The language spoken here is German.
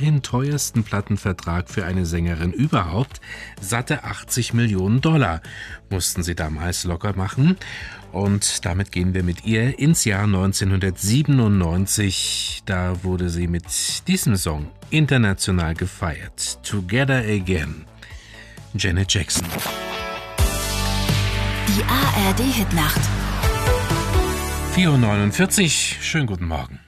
dahin teuersten Plattenvertrag für eine Sängerin überhaupt. Satte $80 Millionen mussten sie damals locker machen. Und damit gehen wir mit ihr ins Jahr 1997. Da wurde sie mit diesem Song international gefeiert. Together Again. Janet Jackson. Die ARD-Hitnacht. 4:49 Uhr. Schönen guten Morgen.